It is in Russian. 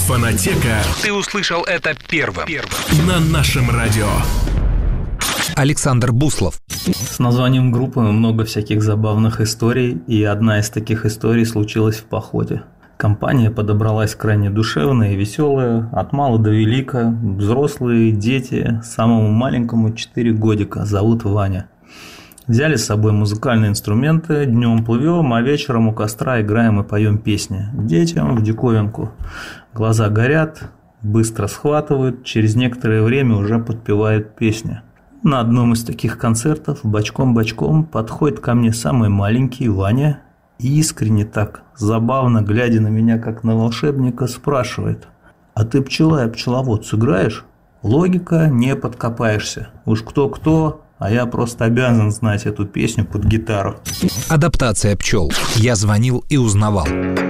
Фонотека. Ты услышал это первым. На нашем радио. Александр Буслов. С названием группы много всяких забавных историй, и одна из таких историй случилась в походе. Компания подобралась крайне душевная и веселая, от мала до велика, взрослые, дети, самому маленькому 4 годика, зовут Ваня. Взяли с собой музыкальные инструменты, днем плывем, а вечером у костра играем и поем песни. Детям в диковинку. Глаза горят, быстро схватывают, через некоторое время уже подпевают песни. На одном из таких концертов бочком-бочком подходит ко мне самый маленький Ваня и искренне так, забавно, глядя на меня как на волшебника, спрашивает: «А ты пчела и пчеловод сыграешь? Логика, не подкопаешься. Уж кто-кто, а я просто обязан знать эту песню под гитару». Адаптация пчел. Я звонил и узнавал.